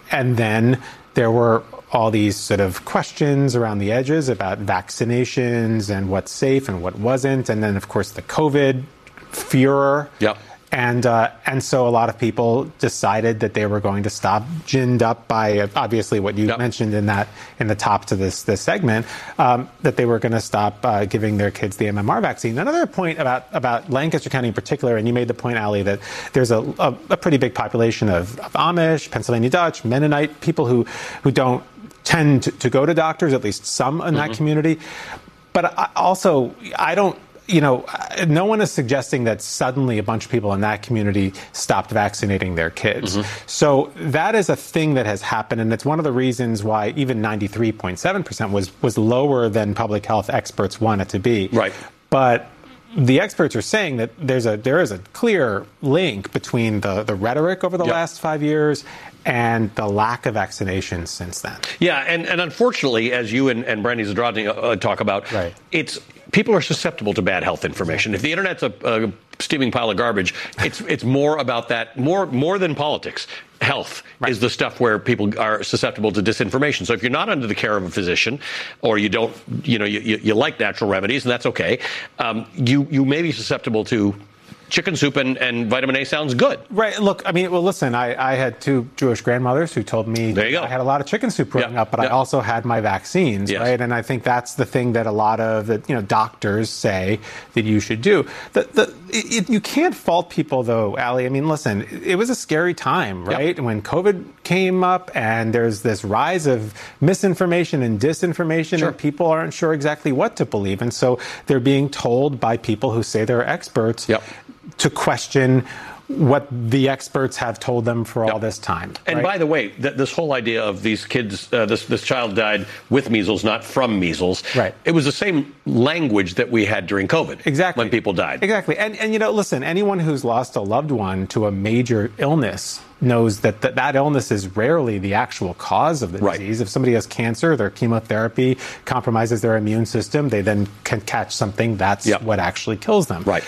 And then there were all these sort of questions around the edges about vaccinations and what's safe and what wasn't. And then, of course, the COVID furor. Yep. And so a lot of people decided that they were going to stop, ginned up by obviously what you mentioned in the top to this segment, that they were going to stop giving their kids the MMR vaccine. Another point about Lancaster County in particular, and you made the point, Ali, that there's a pretty big population of Amish, Pennsylvania Dutch, Mennonite, people who don't tend to go to doctors, at least some in that community. But I don't. No one is suggesting that suddenly a bunch of people in that community stopped vaccinating their kids. So that is a thing that has happened, and it's one of the reasons why even 93.7% was lower than public health experts want it to be. Right. But the experts are saying that there is a clear link between the rhetoric over the last 5 years and the lack of vaccinations since then. Yeah, and unfortunately, as you and Brandy Zadrozny talk about, people are susceptible to bad health information. If the internet's a steaming pile of garbage, it's more about that, more than politics. Health is the stuff where people are susceptible to disinformation. So if you're not under the care of a physician, or you don't, you like natural remedies, and that's okay, you may be susceptible to chicken soup and vitamin A sounds good. Right. Look, I mean, well, listen, I had two Jewish grandmothers who told me I had a lot of chicken soup growing up, but I also had my vaccines, right? And I think that's the thing that a lot of doctors say that you should do. You can't fault people, though, Ali. I mean, listen, it was a scary time, right? When COVID came up and there's this rise of misinformation and disinformation, and people aren't sure exactly what to believe. And so they're being told by people who say they're experts to question what the experts have told them for all this time. And by the way, this whole idea of these kids, this child died with measles, not from measles. Right. It was the same language that we had during COVID. Exactly. When people died. Exactly. And listen, anyone who's lost a loved one to a major illness knows that illness is rarely the actual cause of the disease. If somebody has cancer, their chemotherapy compromises their immune system, they then can catch something that's what actually kills them. Right.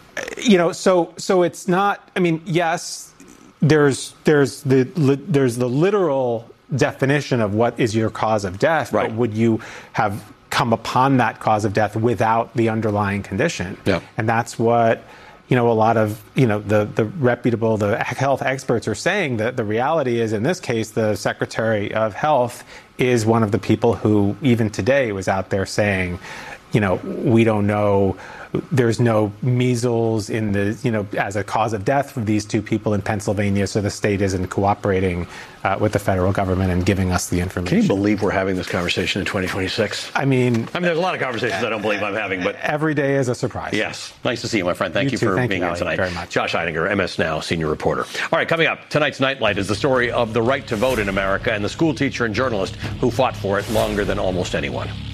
So it's not. I mean, yes, there's the literal definition of what is your cause of death. But would you have come upon that cause of death without the underlying condition? Yeah. And that's what a lot of the reputable health experts are saying. That the reality is, in this case, the Secretary of Health is one of the people who even today was out there saying, we don't know. There's no measles in as a cause of death for these two people in Pennsylvania, so the state isn't cooperating with the federal government and giving us the information. Can you believe we're having this conversation in 2026? I mean, there's a lot of conversations I don't believe I'm having, but every day is a surprise. Yes. Nice to see you, my friend. Thank you for being here tonight. Very much. Josh Einiger, MS Now senior reporter. All right, coming up, tonight's Nightlight is the story of the right to vote in America and the school teacher and journalist who fought for it longer than almost anyone.